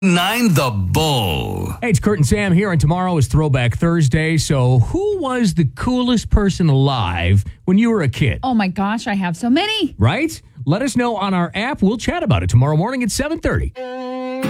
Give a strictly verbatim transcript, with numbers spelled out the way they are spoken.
Nine the Bull. Hey, it's Kurt and Sam here, and tomorrow is Throwback Thursday. So who was the coolest person alive when you were a kid? Oh my gosh, I have so many. Right? Let us know on our app. We'll chat about it tomorrow morning at seven thirty.